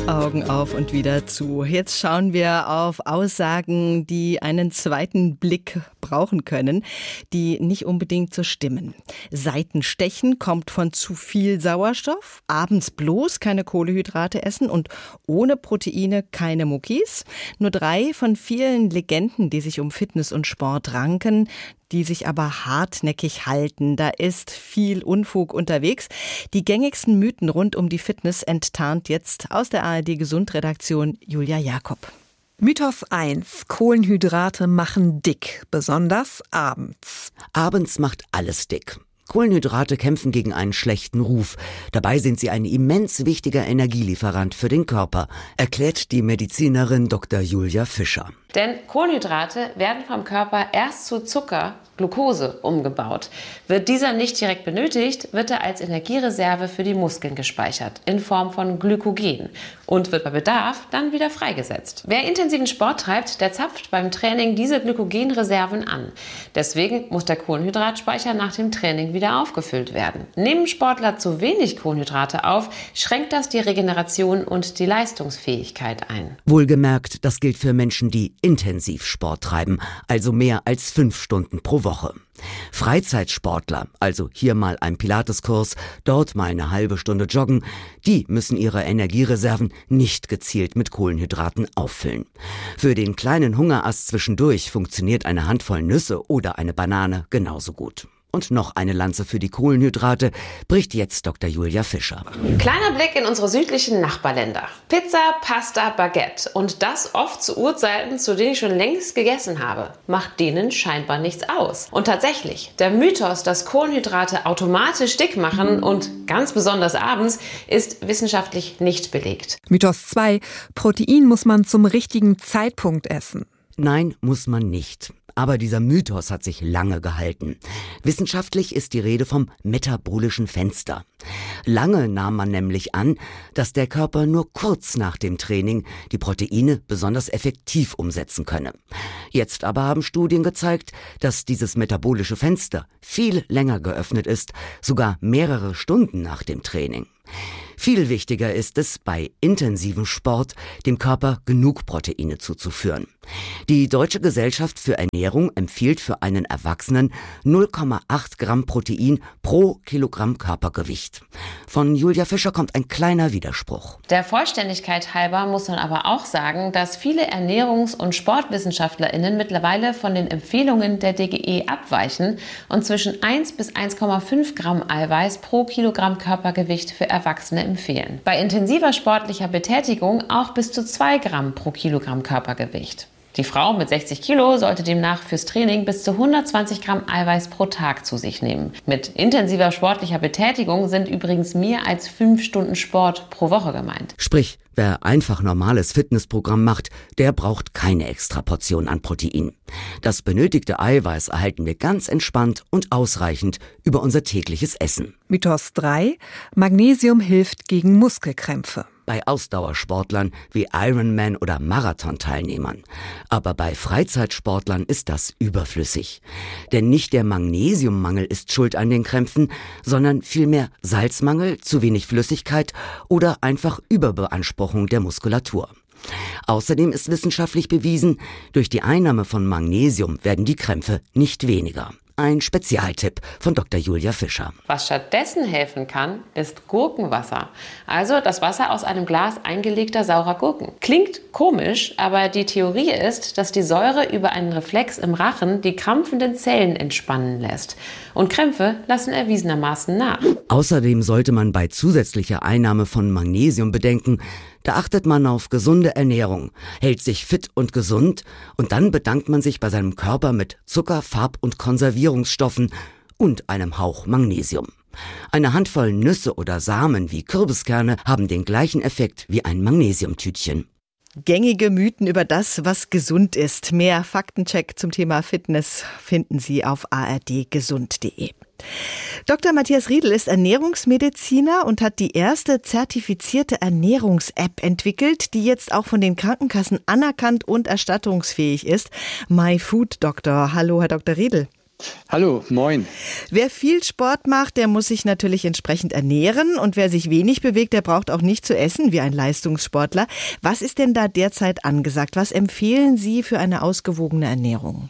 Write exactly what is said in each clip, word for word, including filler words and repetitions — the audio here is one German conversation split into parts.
Augen auf und wieder zu. Jetzt schauen wir auf Aussagen, die einen zweiten Blick brauchen können, die nicht unbedingt so stimmen. Seitenstechen kommt von zu viel Sauerstoff, abends bloß keine Kohlenhydrate essen und ohne Proteine keine Muckis. Nur drei von vielen Legenden, die sich um Fitness und Sport ranken, die sich aber hartnäckig halten. Da ist viel Unfug unterwegs. Die gängigsten Mythen rund um die Fitness enttarnt jetzt aus der A R D-Gesund-Redaktion Julia Jakob. Mythos eins. Kohlenhydrate machen dick, besonders abends. Abends macht alles dick. Kohlenhydrate kämpfen gegen einen schlechten Ruf. Dabei sind sie ein immens wichtiger Energielieferant für den Körper, erklärt die Medizinerin Doktor Julia Fischer. Denn Kohlenhydrate werden vom Körper erst zu Zucker, Glucose, umgebaut. Wird dieser nicht direkt benötigt, wird er als Energiereserve für die Muskeln gespeichert, in Form von Glykogen, und wird bei Bedarf dann wieder freigesetzt. Wer intensiven Sport treibt, der zapft beim Training diese Glykogenreserven an. Deswegen muss der Kohlenhydratspeicher nach dem Training wieder aufgefüllt werden. Nehmen Sportler zu wenig Kohlenhydrate auf, schränkt das die Regeneration und die Leistungsfähigkeit ein. Wohlgemerkt, das gilt für Menschen, die intensiv Sport treiben, also mehr als fünf Stunden pro Woche. Freizeitsportler, also hier mal ein Pilateskurs, dort mal eine halbe Stunde joggen, die müssen ihre Energiereserven nicht gezielt mit Kohlenhydraten auffüllen. Für den kleinen Hungerass zwischendurch funktioniert eine Handvoll Nüsse oder eine Banane genauso gut. Und noch eine Lanze für die Kohlenhydrate bricht jetzt Doktor Julia Fischer. Kleiner Blick in unsere südlichen Nachbarländer. Pizza, Pasta, Baguette. Und das oft zu Uhrzeiten, zu denen ich schon längst gegessen habe. Macht denen scheinbar nichts aus. Und tatsächlich, der Mythos, dass Kohlenhydrate automatisch dick machen und ganz besonders abends, ist wissenschaftlich nicht belegt. Mythos zwei. Protein muss man zum richtigen Zeitpunkt essen. Nein, muss man nicht. Aber dieser Mythos hat sich lange gehalten. Wissenschaftlich ist die Rede vom metabolischen Fenster. Lange nahm man nämlich an, dass der Körper nur kurz nach dem Training die Proteine besonders effektiv umsetzen könne. Jetzt aber haben Studien gezeigt, dass dieses metabolische Fenster viel länger geöffnet ist, sogar mehrere Stunden nach dem Training. Viel wichtiger ist es, bei intensivem Sport dem Körper genug Proteine zuzuführen. Die Deutsche Gesellschaft für Ernährung empfiehlt für einen Erwachsenen null Komma acht Gramm Protein pro Kilogramm Körpergewicht. Von Julia Fischer kommt ein kleiner Widerspruch. Der Vollständigkeit halber muss man aber auch sagen, dass viele Ernährungs- und SportwissenschaftlerInnen mittlerweile von den Empfehlungen der D G E abweichen und zwischen eins bis eins Komma fünf Gramm Eiweiß pro Kilogramm Körpergewicht für Erwachsene empfehlen. Bei intensiver sportlicher Betätigung auch bis zu zwei Gramm pro Kilogramm Körpergewicht. Die Frau mit sechzig Kilo sollte demnach fürs Training bis zu hundertzwanzig Gramm Eiweiß pro Tag zu sich nehmen. Mit intensiver sportlicher Betätigung sind übrigens mehr als fünf Stunden Sport pro Woche gemeint. Sprich, wer einfach normales Fitnessprogramm macht, der braucht keine extra Portion an Protein. Das benötigte Eiweiß erhalten wir ganz entspannt und ausreichend über unser tägliches Essen. Mythos drei. Magnesium hilft gegen Muskelkrämpfe. Bei Ausdauersportlern wie Ironman oder Marathonteilnehmern. Aber bei Freizeitsportlern ist das überflüssig. Denn nicht der Magnesiummangel ist schuld an den Krämpfen, sondern vielmehr Salzmangel, zu wenig Flüssigkeit oder einfach Überbeanspruchung der Muskulatur. Außerdem ist wissenschaftlich bewiesen, durch die Einnahme von Magnesium werden die Krämpfe nicht weniger. Ein Spezialtipp von Doktor Julia Fischer. Was stattdessen helfen kann, ist Gurkenwasser. Also das Wasser aus einem Glas eingelegter saurer Gurken. Klingt komisch, aber die Theorie ist, dass die Säure über einen Reflex im Rachen die krampfenden Zellen entspannen lässt. Und Krämpfe lassen erwiesenermaßen nach. Außerdem sollte man bei zusätzlicher Einnahme von Magnesium bedenken, da achtet man auf gesunde Ernährung, hält sich fit und gesund und dann bedankt man sich bei seinem Körper mit Zucker, Farb- und Konservierungsstoffen und einem Hauch Magnesium. Eine Handvoll Nüsse oder Samen wie Kürbiskerne haben den gleichen Effekt wie ein Magnesiumtütchen. Gängige Mythen über das, was gesund ist. Mehr Faktencheck zum Thema Fitness finden Sie auf a r d gesund punkt d e. Doktor Matthias Riedl ist Ernährungsmediziner und hat die erste zertifizierte Ernährungs-App entwickelt, die jetzt auch von den Krankenkassen anerkannt und erstattungsfähig ist. MyFoodDoctor. Hallo, Herr Doktor Riedl. Hallo, moin. Wer viel Sport macht, der muss sich natürlich entsprechend ernähren. Und wer sich wenig bewegt, der braucht auch nicht zu essen wie ein Leistungssportler. Was ist denn da derzeit angesagt? Was empfehlen Sie für eine ausgewogene Ernährung?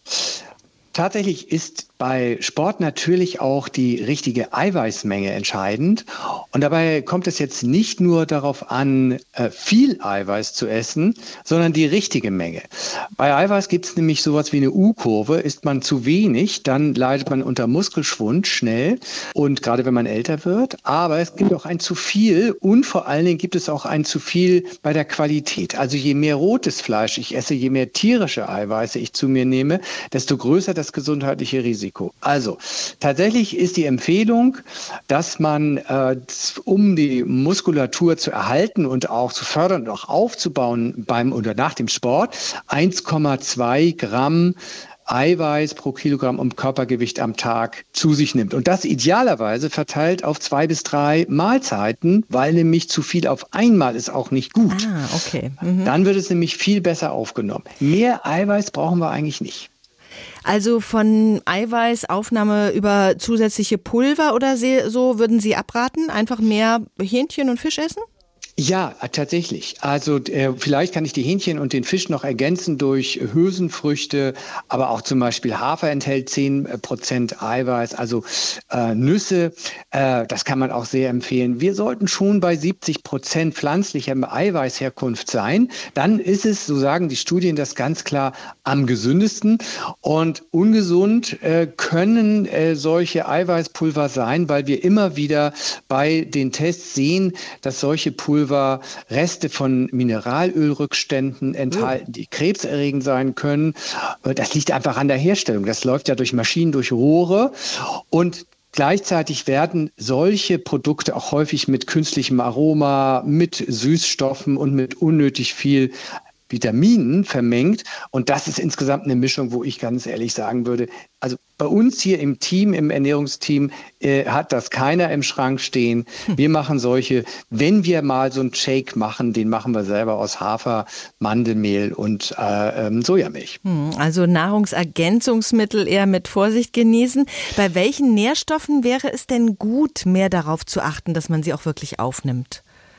Tatsächlich ist bei Sport natürlich auch die richtige Eiweißmenge entscheidend. Und dabei kommt es jetzt nicht nur darauf an, viel Eiweiß zu essen, sondern die richtige Menge. Bei Eiweiß gibt es nämlich sowas wie eine U-Kurve. Isst man zu wenig, dann leidet man unter Muskelschwund schnell und gerade wenn man älter wird. Aber es gibt auch ein zu viel und vor allen Dingen gibt es auch ein zu viel bei der Qualität. Also je mehr rotes Fleisch ich esse, je mehr tierische Eiweiße ich zu mir nehme, desto größer das gesundheitliche Risiko. Also tatsächlich ist die Empfehlung, dass man, äh, um die Muskulatur zu erhalten und auch zu fördern und auch aufzubauen beim oder nach dem Sport, eins Komma zwei Gramm Eiweiß pro Kilogramm um Körpergewicht am Tag zu sich nimmt. Und das idealerweise verteilt auf zwei bis drei Mahlzeiten, weil nämlich zu viel auf einmal ist auch nicht gut. Ah, okay. Mhm. Dann wird es nämlich viel besser aufgenommen. Mehr Eiweiß brauchen wir eigentlich nicht. Also von Eiweißaufnahme über zusätzliche Pulver oder so würden Sie abraten? Einfach mehr Hähnchen und Fisch essen? Ja, tatsächlich. Also äh, vielleicht kann ich die Hähnchen und den Fisch noch ergänzen durch Hülsenfrüchte, aber auch zum Beispiel Hafer enthält zehn Prozent Eiweiß, also äh, Nüsse, äh, das kann man auch sehr empfehlen. Wir sollten schon bei siebzig Prozent pflanzlicher Eiweißherkunft sein. Dann ist es, so sagen die Studien das ganz klar, am gesündesten. Und ungesund äh, können äh, solche Eiweißpulver sein, weil wir immer wieder bei den Tests sehen, dass solche Pulver Reste von Mineralölrückständen enthalten, die krebserregend sein können. Das liegt einfach an der Herstellung. Das läuft ja durch Maschinen, durch Rohre und gleichzeitig werden solche Produkte auch häufig mit künstlichem Aroma, mit Süßstoffen und mit unnötig viel Vitaminen vermengt. Und das ist insgesamt eine Mischung, wo ich ganz ehrlich sagen würde, also bei uns hier im Team, im Ernährungsteam, äh, hat das keiner im Schrank stehen. Wir machen solche, wenn wir mal so einen Shake machen, den machen wir selber aus Hafer, Mandelmehl und äh, ähm, Sojamilch. Also Nahrungsergänzungsmittel eher mit Vorsicht genießen. Bei welchen Nährstoffen wäre es denn gut, mehr darauf zu achten, dass man sie auch wirklich aufnimmt?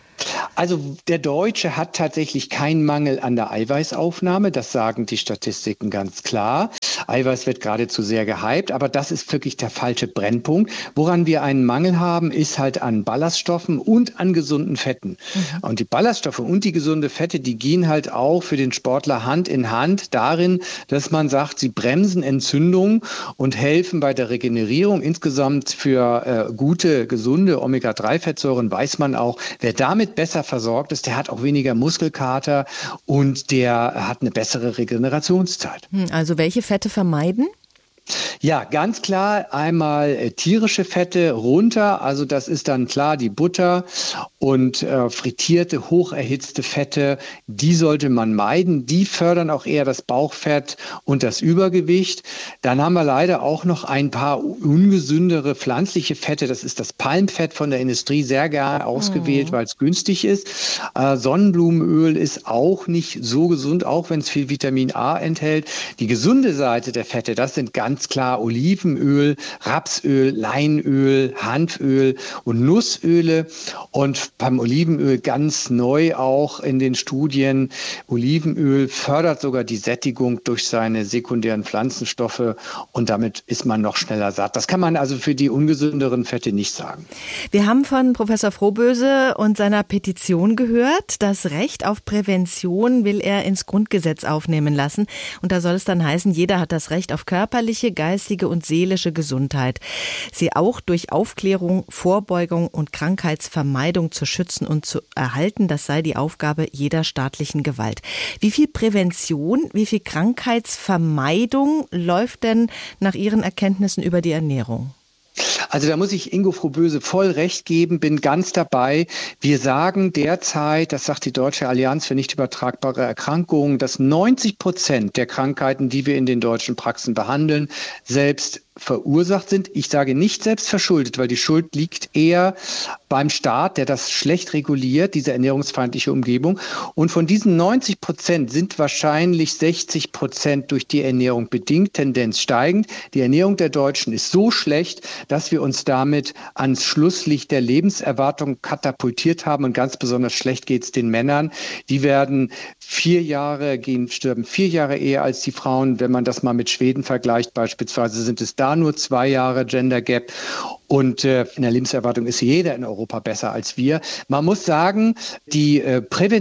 Also der Deutsche hat tatsächlich keinen Mangel an der Eiweißaufnahme, das sagen die Statistiken ganz klar. Eiweiß wird geradezu sehr gehypt, aber das ist wirklich der falsche Brennpunkt. Woran wir einen Mangel haben, ist halt an Ballaststoffen und an gesunden Fetten. Mhm. Und die Ballaststoffe und die gesunde Fette, die gehen halt auch für den Sportler Hand in Hand darin, dass man sagt, sie bremsen Entzündungen und helfen bei der Regenerierung. Insgesamt für äh, gute, gesunde Omega drei Fettsäuren weiß man auch, wer damit besser versorgt ist, der hat auch weniger Muskelkater und der hat eine bessere Regenerationszeit. Also welche Fette vermeiden? Ja, ganz klar einmal äh, tierische Fette runter, also das ist dann klar die Butter und äh, frittierte, hocherhitzte Fette, die sollte man meiden, die fördern auch eher das Bauchfett und das Übergewicht. Dann haben wir leider auch noch ein paar ungesündere pflanzliche Fette, das ist das Palmfett von der Industrie, sehr gerne ausgewählt, mhm. weil es günstig ist. Äh, Sonnenblumenöl ist auch nicht so gesund, auch wenn es viel Vitamin A enthält. Die gesunde Seite der Fette, das sind ganz Ganz klar Olivenöl, Rapsöl, Leinöl, Hanföl und Nussöle. Und beim Olivenöl ganz neu auch in den Studien, Olivenöl fördert sogar die Sättigung durch seine sekundären Pflanzenstoffe und damit ist man noch schneller satt. Das kann man also für die ungesünderen Fette nicht sagen. Wir haben von Professor Frohböse und seiner Petition gehört. Das Recht auf Prävention will er ins Grundgesetz aufnehmen lassen. Und da soll es dann heißen, jeder hat das Recht auf körperliche, geistige und seelische Gesundheit, sie auch durch Aufklärung, Vorbeugung und Krankheitsvermeidung zu schützen und zu erhalten, das sei die Aufgabe jeder staatlichen Gewalt. Wie viel Prävention, wie viel Krankheitsvermeidung läuft denn nach Ihren Erkenntnissen über die Ernährung? Also da muss ich Ingo Frohböse voll recht geben, bin ganz dabei. Wir sagen derzeit, das sagt die Deutsche Allianz für nicht übertragbare Erkrankungen, dass neunzig Prozent der Krankheiten, die wir in den deutschen Praxen behandeln, selbst verursacht sind. Ich sage nicht selbst verschuldet, weil die Schuld liegt eher beim Staat, der das schlecht reguliert, diese ernährungsfeindliche Umgebung. Und von diesen neunzig Prozent sind wahrscheinlich sechzig Prozent durch die Ernährung bedingt, Tendenz steigend. Die Ernährung der Deutschen ist so schlecht, dass wir uns damit ans Schlusslicht der Lebenserwartung katapultiert haben. Und ganz besonders schlecht geht es den Männern. Die werden vier Jahre, gehen, sterben vier Jahre eher als die Frauen. Wenn man das mal mit Schweden vergleicht, beispielsweise sind es da nur zwei Jahre Gender Gap. Und äh, in der Lebenserwartung ist jeder in Europa besser als wir. Man muss sagen, die äh,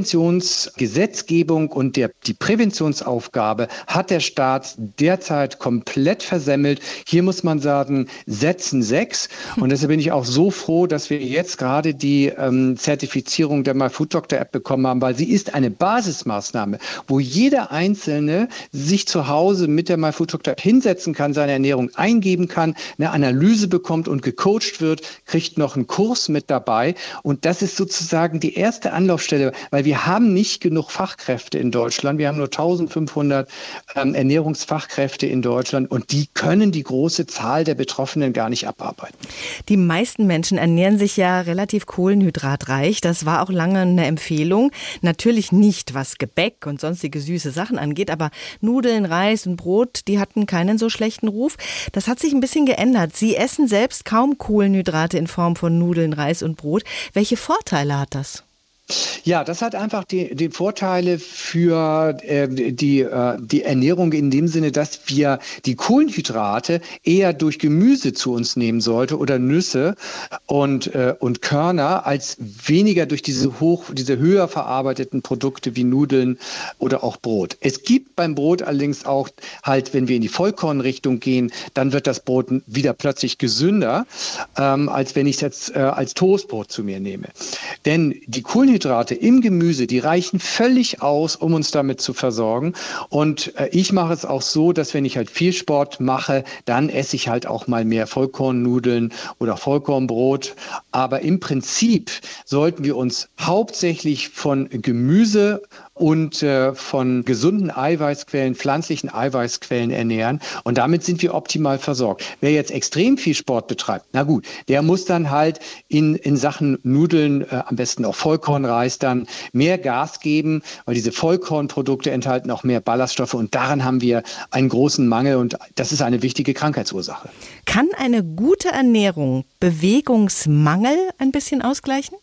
Präventionsgesetzgebung und der, die Präventionsaufgabe hat der Staat derzeit komplett versemmelt. Hier muss man sagen, setzen sechs. Und deshalb bin ich auch so froh, dass wir jetzt gerade die ähm, Zertifizierung der MyFoodDoctor-App bekommen haben, weil sie ist eine Basismaßnahme, wo jeder Einzelne sich zu Hause mit der MyFoodDoctor-App hinsetzen kann, seine Ernährung eingeben kann, eine Analyse bekommt und gecoacht wird, kriegt noch einen Kurs mit dabei. Und das ist sozusagen die erste Anlaufstelle, weil wir haben nicht genug Fachkräfte in Deutschland. Wir haben nur eintausendfünfhundert ähm, Ernährungsfachkräfte in Deutschland und die können die große Zahl der Betroffenen gar nicht abarbeiten. Die meisten Menschen ernähren sich ja relativ kohlenhydratreich. Das war auch lange eine Empfehlung. Natürlich nicht, was Gebäck und sonstige süße Sachen angeht, aber Nudeln, Reis und Brot, die hatten keinen so schlechten Ruf. Das hat sich ein bisschen geändert. Sie essen selbst kaum Kohlenhydrate in Form von Nudeln, Reis und Brot. Welche Vorteile hat das? Ja, das hat einfach die, die Vorteile für äh, die, äh, die Ernährung in dem Sinne, dass wir die Kohlenhydrate eher durch Gemüse zu uns nehmen sollte oder Nüsse und, äh, und Körner, als weniger durch diese hoch, diese höher verarbeiteten Produkte wie Nudeln oder auch Brot. Es gibt beim Brot allerdings auch halt, wenn wir in die Vollkornrichtung gehen, dann wird das Brot wieder plötzlich gesünder, ähm, als wenn ich es jetzt äh, als Toastbrot zu mir nehme. Denn die Kohlenhydrate Kohlenhydrate im Gemüse, die reichen völlig aus, um uns damit zu versorgen. Und äh, ich mache es auch so, dass wenn ich halt viel Sport mache, dann esse ich halt auch mal mehr Vollkornnudeln oder Vollkornbrot. Aber im Prinzip sollten wir uns hauptsächlich von Gemüse und äh, von gesunden Eiweißquellen, pflanzlichen Eiweißquellen ernähren. Und damit sind wir optimal versorgt. Wer jetzt extrem viel Sport betreibt, na gut, der muss dann halt in, in Sachen Nudeln, äh, am besten auch Vollkornreis, dann mehr Gas geben, weil diese Vollkornprodukte enthalten auch mehr Ballaststoffe. Und daran haben wir einen großen Mangel. Und das ist eine wichtige Krankheitsursache. Kann eine gute Ernährung Bewegungsmangel ein bisschen ausgleichen?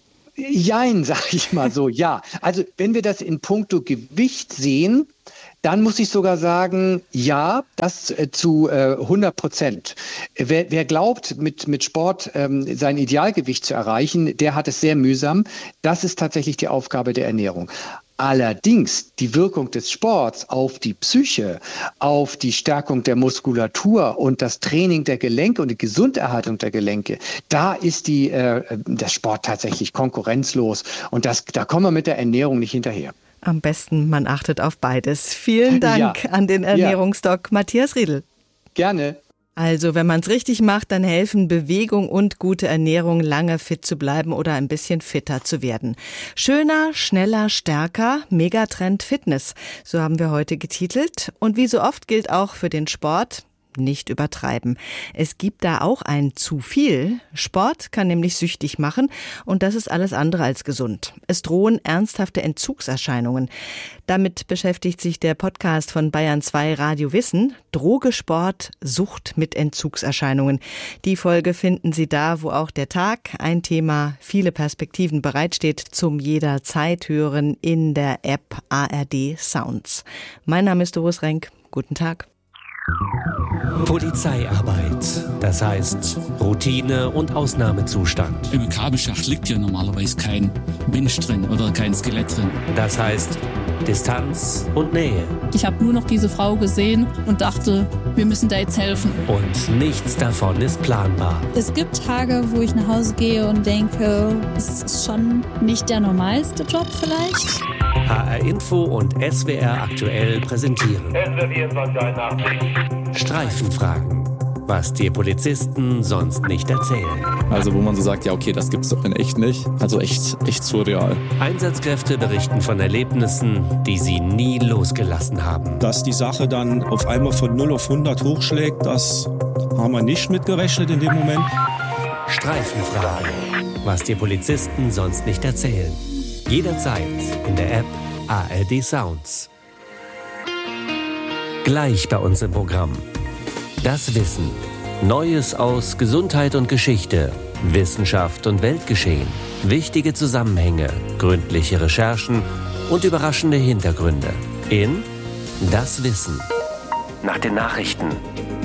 Jein, sag ich mal so, ja. Also wenn wir das in puncto Gewicht sehen, dann muss ich sogar sagen, ja, das äh, zu äh, hundert Prozent. Wer, wer glaubt, mit, mit Sport ähm, sein Idealgewicht zu erreichen, der hat es sehr mühsam. Das ist tatsächlich die Aufgabe der Ernährung. Allerdings die Wirkung des Sports auf die Psyche, auf die Stärkung der Muskulatur und das Training der Gelenke und die Gesunderhaltung der Gelenke, da ist die, äh, der Sport tatsächlich konkurrenzlos. Und das, da kommen wir mit der Ernährung nicht hinterher. Am besten, man achtet auf beides. Vielen Dank ja. an den Ernährungsdoc ja. Matthias Riedel. Gerne. Also, wenn man es richtig macht, dann helfen Bewegung und gute Ernährung, lange fit zu bleiben oder ein bisschen fitter zu werden. Schöner, schneller, stärker, Megatrend Fitness. So haben wir heute getitelt. Und wie so oft gilt auch für den Sport: nicht übertreiben. Es gibt da auch ein zu viel. Sport kann nämlich süchtig machen und das ist alles andere als gesund. Es drohen ernsthafte Entzugserscheinungen. Damit beschäftigt sich der Podcast von Bayern zwei Radio Wissen. Droge, Sport, Sucht mit Entzugserscheinungen. Die Folge finden Sie da, wo auch der Tag, ein Thema, viele Perspektiven bereitsteht, zum jederzeit hören in der App A R D Sounds. Mein Name ist Doris Renk. Guten Tag. Polizeiarbeit, das heißt Routine und Ausnahmezustand. Im Kabelschacht liegt ja normalerweise kein Mensch drin oder kein Skelett drin. Das heißt Distanz und Nähe. Ich habe nur noch diese Frau gesehen und dachte, wir müssen da jetzt helfen. Und nichts davon ist planbar. Es gibt Tage, wo ich nach Hause gehe und denke, es ist schon nicht der normalste Job vielleicht. H R Info und S W R aktuell präsentieren Streifenfragen. was dir Polizisten sonst nicht erzählen. Also wo man so sagt, ja okay, das gibt's doch in echt nicht. Also echt, echt surreal. Einsatzkräfte berichten von Erlebnissen, die sie nie losgelassen haben. Dass die Sache dann auf einmal von null auf hundert hochschlägt, das haben wir nicht mitgerechnet in dem Moment. Streifenfragen, was dir Polizisten sonst nicht erzählen. Jederzeit in der App A R D Sounds. Gleich bei uns im Programm. Das Wissen. Neues aus Gesundheit und Geschichte, Wissenschaft und Weltgeschehen. Wichtige Zusammenhänge, gründliche Recherchen und überraschende Hintergründe. In Das Wissen. Nach den Nachrichten.